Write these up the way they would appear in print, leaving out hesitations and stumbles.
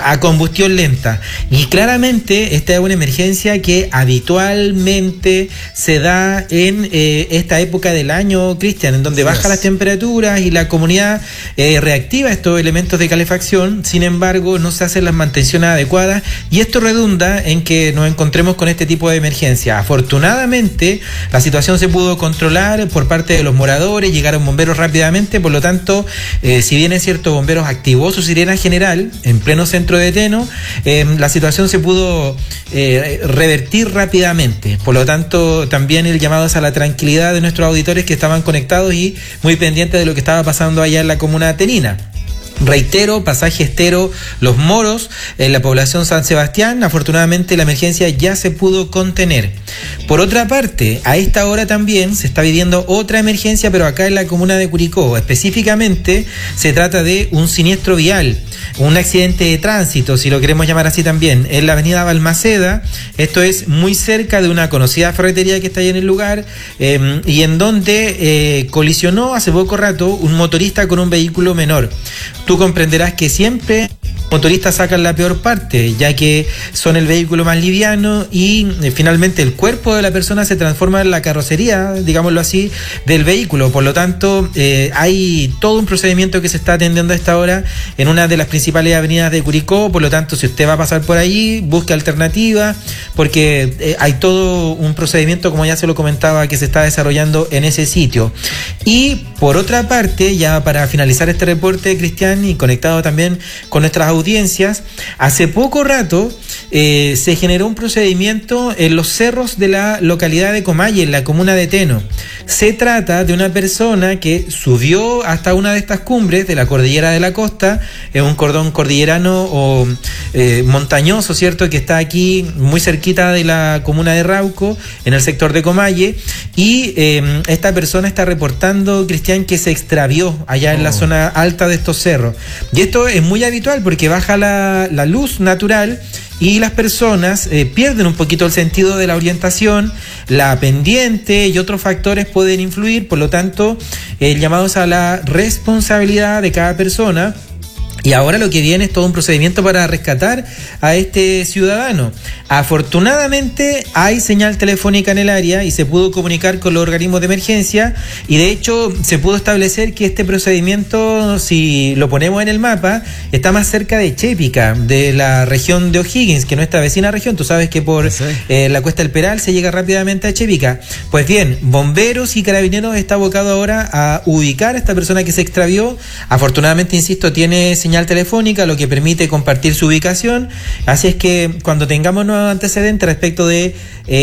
a combustión lenta. Y claramente esta es una emergencia que habitualmente se da en esta época del año, Cristian, en donde bajan las temperaturas y la comunidad reactiva estos elementos de calefacción. Sin embargo, no se hacen las mantenciones adecuadas y esto redunda en que nos encontremos con este tipo de emergencia. Afortunadamente, la situación se pudo controlar por parte de los moradores, llegaron bomberos rápidamente, por lo tanto, si bien es cierto, bomberos activó su sirena general en pleno centro de Teno, la situación se pudo revertir rápidamente. Por lo tanto, también el llamado es a la tranquilidad de nuestros auditores que estaban conectados y muy pendientes de lo que estaba pasando allá en la comuna tenina. Reitero, pasaje Estero Los Moros, en la población San Sebastián. Afortunadamente la emergencia ya se pudo contener. Por otra parte, a esta hora también se está viviendo otra emergencia, pero acá en la comuna de Curicó. Específicamente se trata de un siniestro vial, un accidente de tránsito, si lo queremos llamar así también, en la avenida Balmaceda. Esto es muy cerca de una conocida ferretería que está ahí en el lugar, y en donde colisionó hace poco rato un motorista con un vehículo menor. Tú comprenderás que siempre motoristas sacan la peor parte, ya que son el vehículo más liviano y finalmente el cuerpo de la persona se transforma en la carrocería, digámoslo así, del vehículo. Por lo tanto, hay todo un procedimiento que se está atendiendo a esta hora en una de las principales avenidas de Curicó. Por lo tanto, si usted va a pasar por allí, busque alternativas, porque hay todo un procedimiento, como ya se lo comentaba, que se está desarrollando en ese sitio. Y por otra parte, ya para finalizar este reporte, Cristian, y conectado también con nuestras audiencias, hace poco rato se generó un procedimiento en los cerros de la localidad de Comalle, en la comuna de Teno. Se trata de una persona que subió hasta una de estas cumbres de la cordillera de la costa, en un cordón cordillerano o montañoso, ¿cierto?, que está aquí muy cerquita de la comuna de Rauco, en el sector de Comalle, y esta persona está reportando, Cristian, que se extravió allá en la zona alta de estos cerros. Y esto es muy habitual porque baja la luz natural y las personas pierden un poquito el sentido de la orientación, la pendiente y otros factores pueden influir. Por lo tanto, el llamado es a la responsabilidad de cada persona. Y ahora lo que viene es todo un procedimiento para rescatar a este ciudadano. Afortunadamente hay señal telefónica en el área y se pudo comunicar con los organismos de emergencia, y de hecho se pudo establecer que este procedimiento, si lo ponemos en el mapa, está más cerca de Chépica, de la región de O'Higgins, que es nuestra vecina región. Tú sabes que por la Cuesta del Peral se llega rápidamente a Chépica. Pues bien, bomberos y carabineros está abocado ahora a ubicar a esta persona que se extravió. Afortunadamente, insisto, tiene señal telefónica, lo que permite compartir su ubicación. Así es que cuando tengamos nuevos antecedentes respecto de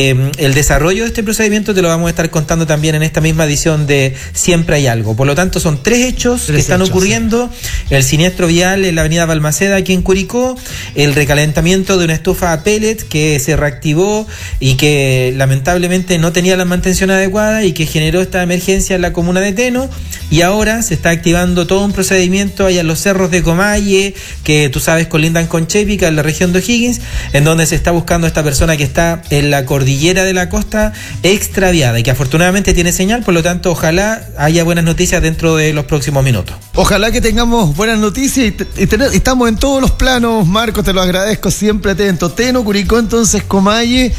el desarrollo de este procedimiento, te lo vamos a estar contando también en esta misma edición de Siempre Hay Algo. Por lo tanto, son tres hechos que están ocurriendo: el siniestro vial en la avenida Balmaceda aquí en Curicó, el recalentamiento de una estufa a pellet que se reactivó y que lamentablemente no tenía la mantención adecuada y que generó esta emergencia en la comuna de Teno, y ahora se está activando todo un procedimiento allá en los cerros de Comalle, que tú sabes colindan con Chépica, en la región de O'Higgins, en donde se está buscando a esta persona que está en la cordillera de la costa extraviada y que afortunadamente tiene señal. Por lo tanto, ojalá haya buenas noticias dentro de los próximos minutos. Ojalá que tengamos buenas noticias y estamos en todos los planos, Marcos, te lo agradezco, siempre atento. Teno, Curicó, entonces Comalle,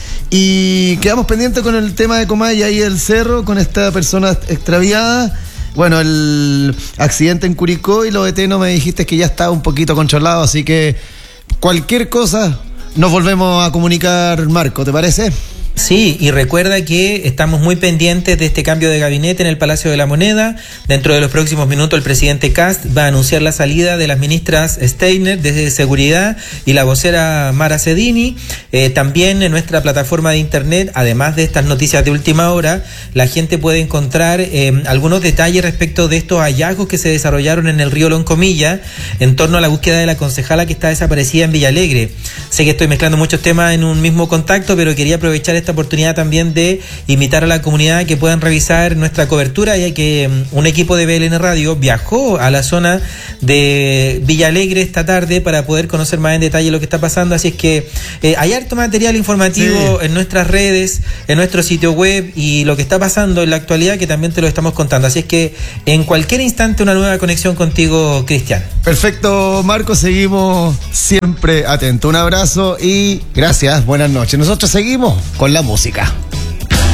y quedamos pendientes con el tema de Comalle, ahí el cerro, con esta persona extraviada. Bueno, el accidente en Curicó y lo de Teno me dijiste que ya está un poquito controlado, así que cualquier cosa nos volvemos a comunicar, Marco, ¿te parece? Sí, y recuerda que estamos muy pendientes de este cambio de gabinete en el Palacio de la Moneda. Dentro de los próximos minutos el presidente Kast va a anunciar la salida de las ministras Steiner de Seguridad y la vocera Mara Cedini. También en nuestra plataforma de internet, además de estas noticias de última hora, la gente puede encontrar algunos detalles respecto de estos hallazgos que se desarrollaron en el río Loncomilla en torno a la búsqueda de la concejala que está desaparecida en Villalegre. Sé que estoy mezclando muchos temas en un mismo contacto, pero quería aprovechar esta oportunidad también de invitar a la comunidad que puedan revisar nuestra cobertura, ya que un equipo de BLN Radio viajó a la zona de Villa Alegre esta tarde para poder conocer más en detalle lo que está pasando. Así es que hay harto material informativo en nuestras redes, en nuestro sitio web, y lo que está pasando en la actualidad que también te lo estamos contando. Así es que en cualquier instante una nueva conexión contigo, Cristian. Perfecto, Marco, seguimos siempre atentos. Un abrazo y gracias, buenas noches. Nosotros seguimos con la música.